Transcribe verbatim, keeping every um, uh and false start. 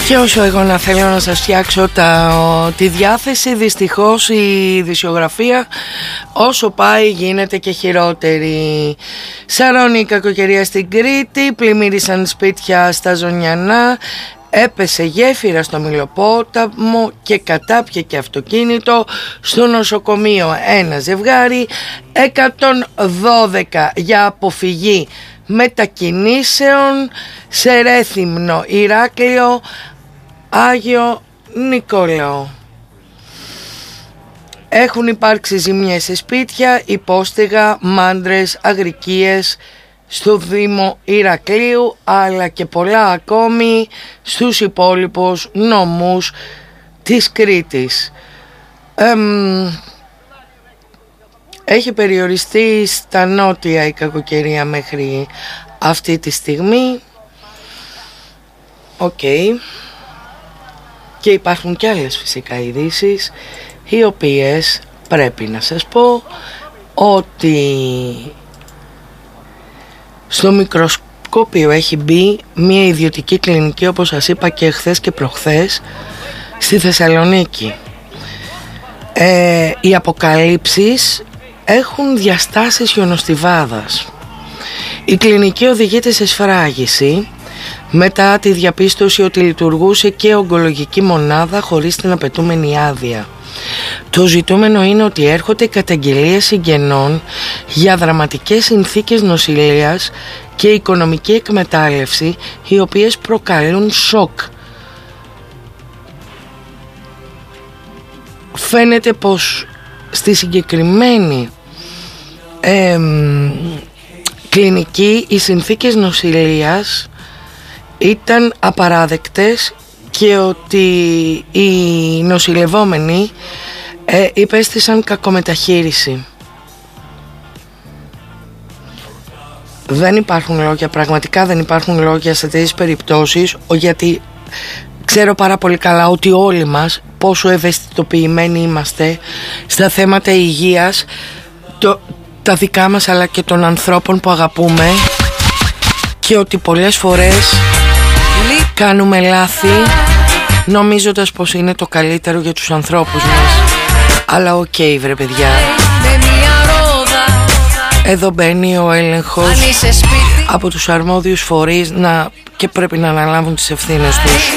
Και όσο εγώ να θέλω να σας φτιάξω τα, τη διάθεση, δυστυχώς η ειδησιογραφία όσο πάει γίνεται και χειρότερη. Σαρώνει η κακοκαιρία στην Κρήτη, πλημμύρισαν σπίτια στα Ζωνιανά, έπεσε γέφυρα στο Μηλοπόταμο και κατάπιε αυτοκίνητο. Στο νοσοκομείο ένα ζευγάρι, εκατόν δώδεκα για αποφυγή μετακινήσεων σε Ρέθυμνο, Ηράκλειο, Άγιο Νικόλαο. Έχουν υπάρξει ζημιές σε σπίτια, υπόστεγα, μάντρες, αγρικίες στο Δήμο Ηρακλείου, αλλά και πολλά ακόμη στους υπόλοιπους νόμους της Κρήτης. Εμ, έχει περιοριστεί στα νότια η κακοκαιρία μέχρι αυτή τη στιγμή. Οκ. Okay. Και υπάρχουν και άλλες φυσικά ειδήσεις, οι οποίες πρέπει να σας πω ότι στο μικροσκόπιο έχει μπει μια ιδιωτική κλινική, όπως σας είπα και χθες και προχθές, στη Θεσσαλονίκη. Ε, οι αποκαλύψεις έχουν διαστάσεις χιονοστιβάδας. Η κλινική οδηγείται σε σφράγιση μετά τη διαπίστωση ότι λειτουργούσε και ογκολογική μονάδα χωρίς την απαιτούμενη άδεια. Το ζητούμενο είναι ότι έρχονται καταγγελίες συγγενών για δραματικές συνθήκες νοσηλείας και οικονομική εκμετάλλευση, οι οποίες προκαλούν σοκ. Φαίνεται πως στη συγκεκριμένη ε, κλινική οι συνθήκες νοσηλείας ήταν απαράδεκτες και ότι οι νοσηλευόμενοι ε, υπέστησαν κακομεταχείριση. Δεν υπάρχουν λόγια, πραγματικά δεν υπάρχουν λόγια σε τέτοιες περιπτώσεις, γιατί ξέρω πάρα πολύ καλά ότι όλοι μας πόσο ευαισθητοποιημένοι είμαστε στα θέματα υγείας, το, τα δικά μας αλλά και των ανθρώπων που αγαπούμε, και ότι πολλές φορές κάνουμε λάθη νομίζοντας πως είναι το καλύτερο για τους ανθρώπους μας. Αλλά οκ, okay, βρε παιδιά, εδώ μπαίνει ο έλεγχος από τους αρμόδιους φορείς να, και πρέπει να αναλάβουν τις ευθύνες τους.